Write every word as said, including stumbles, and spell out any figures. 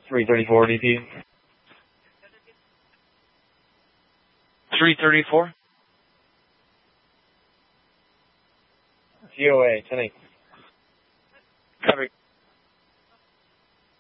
three thirty-four D P. three thirty-four? C O A, ten eight. Copy.